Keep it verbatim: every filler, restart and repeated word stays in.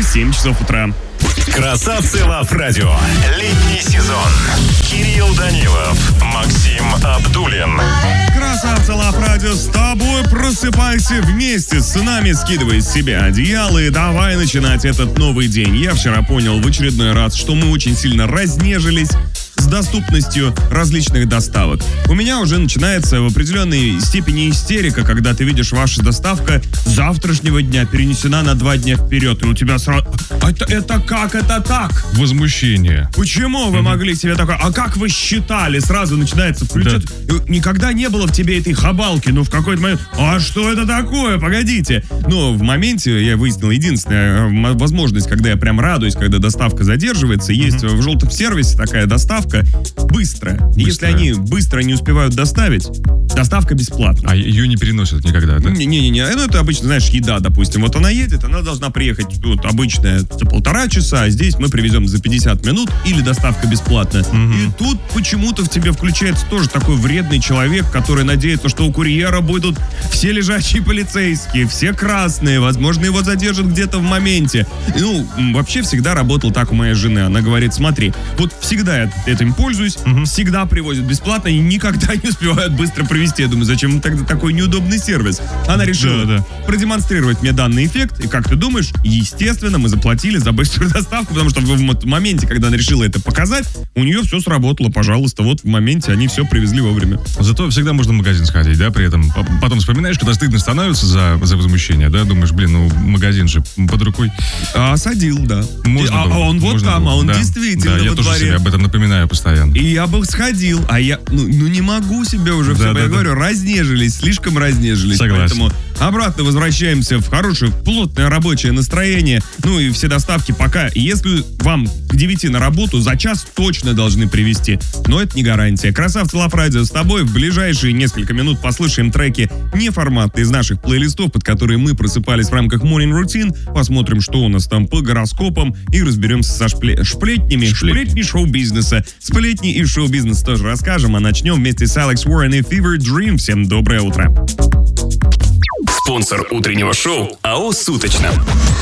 семь часов утра. Красавцы Лав Радио. Летний сезон. Кирилл Данилов, Максим Абдуллин. Красавцы Лав Радио, с тобой просыпайся вместе с нами, скидывай с себя одеяло и давай начинать этот новый день. Я вчера понял в очередной раз, что мы очень сильно разнежились с доступностью различных доставок. У меня уже начинается в определенной степени истерика, когда ты видишь, ваша доставка завтрашнего дня перенесена на два дня вперед, и у тебя сразу... Это, это как это так? Возмущение. Почему вы mm-hmm. могли себе такое... А как вы считали? Сразу начинается включать... Да. Никогда не было в тебе этой хабалки, но в какой-то момент... А что это такое? Погодите. Но в моменте я выяснил единственная возможность, когда я прям радуюсь, когда доставка задерживается. Есть mm-hmm. в желтом сервисе такая доставка быстрая. И если они быстро не успевают доставить, доставка бесплатна. А ее не переносят никогда, да? Не-не-не, ну это обычно, знаешь, еда, допустим. Вот она едет, она должна приехать вот, обычная за полтора часа, а здесь мы привезем за пятьдесят минут, или доставка бесплатна. Угу. И тут почему-то в тебе включается тоже такой вредный человек, который надеется, что у курьера будут все лежачие полицейские, все красные, возможно, его задержат где-то в моменте. Ну, вообще всегда работал так у моей жены. Она говорит, смотри, вот всегда я этим пользуюсь, угу. всегда привозят бесплатно и никогда не успевают быстро привезти. Я думаю, зачем тогда такой неудобный сервис? Она решила да, да. продемонстрировать мне данный эффект, и как ты думаешь, естественно, мы заплатили за быструю доставку, потому что в моменте, когда она решила это показать, у нее все сработало, пожалуйста, вот в моменте они все привезли вовремя. Зато всегда можно в магазин сходить, да, при этом. Потом вспоминаешь, когда стыдно становится за, за возмущение, да, думаешь, блин, ну магазин же под рукой. А садил, да. Можно а, было, а он вот можно там, было. а он да, действительно да, я во тоже дворе. себе об этом напоминаю постоянно. И я бы сходил, а я, ну, ну не могу себе уже, да, все, да, я да. говорю, разнежились, слишком разнежились. Согласен. Поэтому обратно возвращаемся в хорошее, плотное рабочее настроение. Ну и все доставки пока, если вам к девяти на работу, за час точно должны привезти. Но это не гарантия. Красавцы Лав Радио с тобой. В ближайшие несколько минут послушаем треки неформатные из наших плейлистов, под которые мы просыпались в рамках Morning Routine. Посмотрим, что у нас там по гороскопам, и разберемся со шпле- шплетнями. Шплетни. Шплетни шоу-бизнеса. Сплетни и шоу-бизнес тоже расскажем, а начнем вместе с Алекс Уоррен и Fever Dream. Всем доброе утро. Спонсор утреннего шоу АО «Суточно».